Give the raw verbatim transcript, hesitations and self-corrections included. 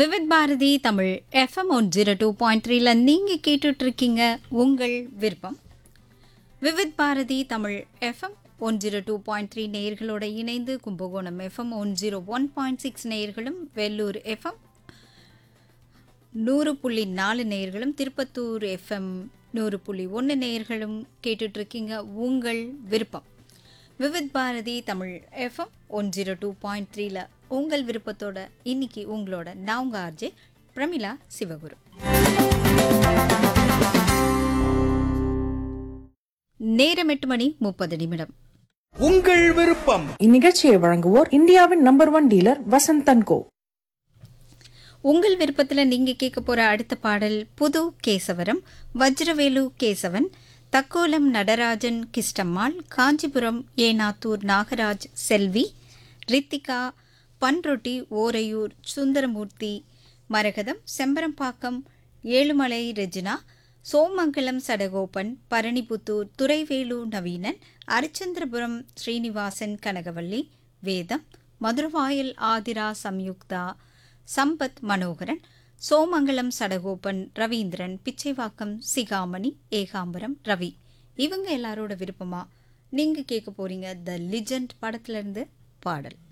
Vividh Bharathi Tamil FM one zero two point த்ரீல நீங்கள் கேட்டுட்ருக்கீங்க உங்கள் விருப்பம். Vividh Bharathi Tamil FM one zero two point three நேயர்களோட இணைந்து Kumbakonam FM one zero one point six நேயர்களும், வெள்ளூர் எஃப்எம் நூறு புள்ளி நாலு நேயர்களும், திருப்பத்தூர் எஃப்எம் நூறு புள்ளி ஒன்று நேயர்களும் கேட்டுட்ருக்கீங்க உங்கள் விருப்பம். Vividh Bharathi Tamil FM one zero two point த்ரீல உங்கள் விருப்பத்தோட இன்னைக்கு உங்களோட நான் உங்க ஆர்ஜே பிரமிளா சிவகுரு. நேரம் எட்டு மணி முப்பது நிமிடம். உங்கள் விருப்பம் இந்நிகழ்ச்சியை வழங்குவோர் இந்தியாவின் நம்பர் ஒன் டீலர் வசந்தன் கோ. உங்கள் விருப்பத்தில் நீங்கள் கேட்க போகிற அடுத்த பாடல் புது கேசவரம், வஜ்ரவேலு கேசவன், தக்கோலம் நடராஜன் கிஷ்டம்மாள், காஞ்சிபுரம் ஏனாத்தூர் நாகராஜ் செல்வி, ரித்திகா பன்ரொட்டி ஓரையூர் சுந்தரமூர்த்தி, மரகதம் செம்பரம்பாக்கம் ஏழுமலை ரெஜினா, சோமங்கலம் சடகோபன், பரணிபுத்தூர் துரைவேலு நவீனன், அரிச்சந்திரபுரம் ஸ்ரீனிவாசன் கனகவல்லி, வேதம் மதுரவாயல் ஆதிரா சம்யுக்தா, சம்பத் மனோகரன், சோமங்கலம் சடகோபன் ரவீந்திரன், பிச்சைவாக்கம் சிகாமணி, ஏகாம்பரம் ரவி. இவங்க எல்லாரோட விருப்பமா நீங்க கேட்க போறீங்க த லிஜெண்ட் படத்துல இருந்து பாடல்.